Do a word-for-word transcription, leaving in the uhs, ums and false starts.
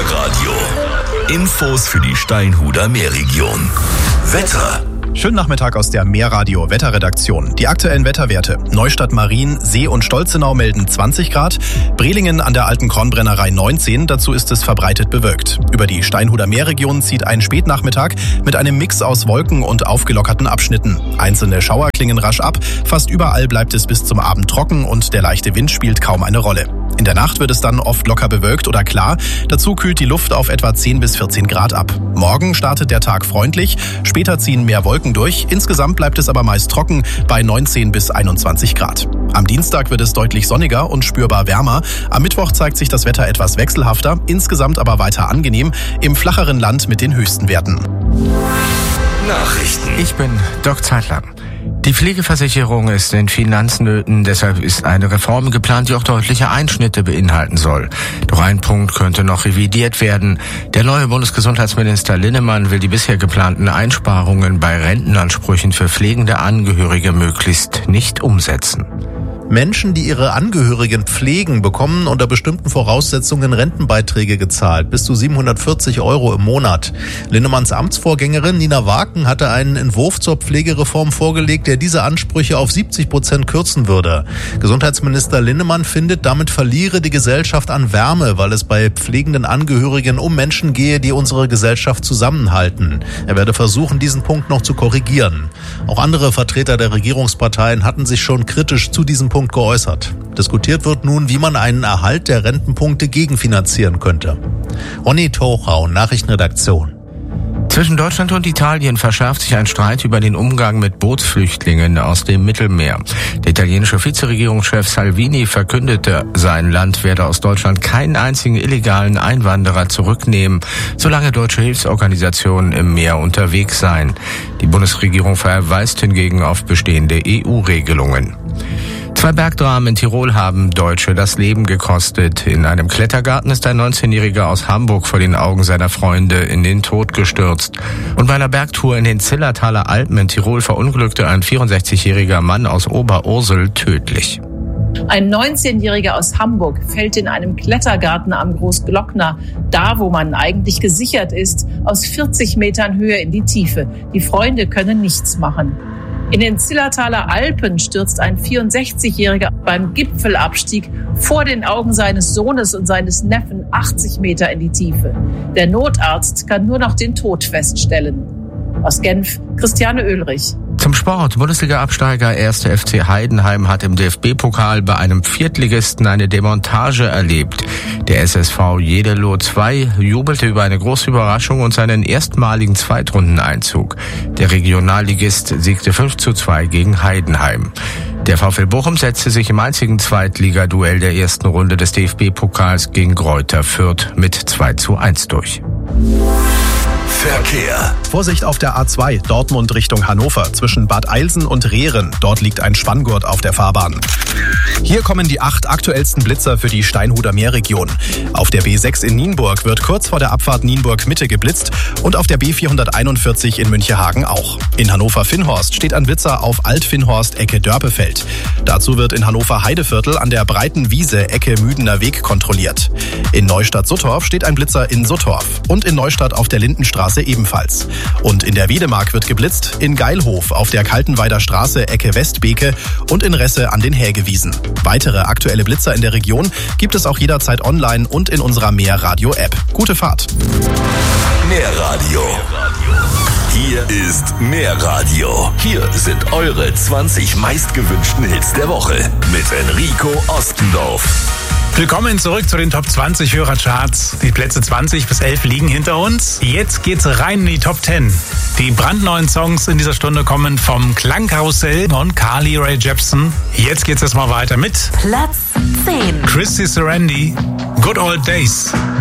Meerradio. Infos für die Steinhuder Meerregion. Wetter. Schönen Nachmittag aus der Meerradio Wetterredaktion. Die aktuellen Wetterwerte. Neustadt Marien, See und Stolzenau melden zwanzig Grad, Brelingen an der alten Kornbrennerei neunzehn, dazu ist es verbreitet bewölkt. Über die Steinhuder Meerregion zieht ein Spätnachmittag mit einem Mix aus Wolken und aufgelockerten Abschnitten. Einzelne Schauer klingen rasch ab, fast überall bleibt es bis zum Abend trocken und der leichte Wind spielt kaum eine Rolle. In der Nacht wird es dann oft locker bewölkt oder klar, dazu kühlt die Luft auf etwa zehn bis vierzehn Grad ab. Morgen startet der Tag freundlich, später ziehen mehr Wolken durch, insgesamt bleibt es aber meist trocken bei neunzehn bis einundzwanzig Grad. Am Dienstag wird es deutlich sonniger und spürbar wärmer, am Mittwoch zeigt sich das Wetter etwas wechselhafter, insgesamt aber weiter angenehm, im flacheren Land mit den höchsten Werten. Nachrichten. Ich bin Doc Zeitler. Die Pflegeversicherung ist in Finanznöten, deshalb ist eine Reform geplant, die auch deutliche Einschnitte beinhalten soll. Doch ein Punkt könnte noch revidiert werden. Der neue Bundesgesundheitsminister Linnemann will die bisher geplanten Einsparungen bei Rentenansprüchen für pflegende Angehörige möglichst nicht umsetzen. Menschen, die ihre Angehörigen pflegen, bekommen unter bestimmten Voraussetzungen Rentenbeiträge gezahlt, bis zu siebenhundertvierzig Euro im Monat. Linnemanns Amtsvorgängerin Nina Waken hatte einen Entwurf zur Pflegereform vorgelegt, der diese Ansprüche auf siebzig Prozent kürzen würde. Gesundheitsminister Linnemann findet, damit verliere die Gesellschaft an Wärme, weil es bei pflegenden Angehörigen um Menschen gehe, die unsere Gesellschaft zusammenhalten. Er werde versuchen, diesen Punkt noch zu korrigieren. Auch andere Vertreter der Regierungsparteien hatten sich schon kritisch zu diesem Punkt geäußert. Diskutiert wird nun, wie man einen Erhalt der Rentenpunkte gegenfinanzieren könnte. Ronny Tochau, Nachrichtenredaktion. Zwischen Deutschland und Italien verschärft sich ein Streit über den Umgang mit Bootsflüchtlingen aus dem Mittelmeer. Der italienische Vizeregierungschef Salvini verkündete, sein Land werde aus Deutschland keinen einzigen illegalen Einwanderer zurücknehmen, solange deutsche Hilfsorganisationen im Meer unterwegs seien. Die Bundesregierung verweist hingegen auf bestehende E U-Regelungen. Zwei Bergdramen in Tirol haben Deutsche das Leben gekostet. In einem Klettergarten ist ein neunzehnjähriger aus Hamburg vor den Augen seiner Freunde in den Tod gestürzt. Und bei einer Bergtour in den Zillertaler Alpen in Tirol verunglückte ein vierundsechzigjähriger Mann aus Oberursel tödlich. Ein neunzehnjähriger aus Hamburg fällt in einem Klettergarten am Großglockner, da wo man eigentlich gesichert ist, aus vierzig Metern Höhe in die Tiefe. Die Freunde können nichts machen. In den Zillertaler Alpen stürzt ein vierundsechzigjähriger beim Gipfelabstieg vor den Augen seines Sohnes und seines Neffen achtzig Meter in die Tiefe. Der Notarzt kann nur noch den Tod feststellen. Aus Genf, Christiane Oehlrich. Zum Sport. Bundesliga-Absteiger erster F C Heidenheim hat im D F B-Pokal bei einem Viertligisten eine Demontage erlebt. Der S S V Jeddelo zwei jubelte über eine große Überraschung und seinen erstmaligen Zweitrundeneinzug. Der Regionalligist siegte fünf zu zwei gegen Heidenheim. Der VfL Bochum setzte sich im einzigen Zweitligaduell der ersten Runde des D F B-Pokals gegen Greuther Fürth mit zwei zu eins durch. Verkehr. Vorsicht auf der A zwei, Dortmund Richtung Hannover, zwischen Bad Eilsen und Rehren. Dort liegt ein Spanngurt auf der Fahrbahn. Hier kommen die acht aktuellsten Blitzer für die Steinhuder Meerregion. Auf der B sechs in Nienburg wird kurz vor der Abfahrt Nienburg-Mitte geblitzt und auf der B vierhunderteinundvierzig in Münchehagen auch. In Hannover-Finnhorst steht ein Blitzer auf Alt-Finnhorst Ecke Dörpefeld. Dazu wird in Hannover-Heideviertel an der Breiten Wiese Ecke Müdener Weg kontrolliert. In Neustadt-Suttorf steht ein Blitzer in Suttorf und in Neustadt auf der Lindenstraße ebenfalls. Und in der Wedemark wird geblitzt, in Geilhof auf der Kaltenweider Straße Ecke Westbeke und in Resse an den Hägewiesen. Weitere aktuelle Blitzer in der Region gibt es auch jederzeit online und in unserer Meerradio-App. Gute Fahrt! Meerradio. Hier ist Meerradio. Hier sind eure zwanzig meistgewünschten Hits der Woche mit Enrico Ostendorf. Willkommen zurück zu den Top zwanzig Hörercharts. Die Plätze zwanzig bis elf liegen hinter uns. Jetzt geht's rein in die Top zehn. Die brandneuen Songs in dieser Stunde kommen vom Klangkarussell und Carly Rae Jepsen. Jetzt geht's erstmal weiter mit Platz zehn. Christy Serendi, Good Old Days.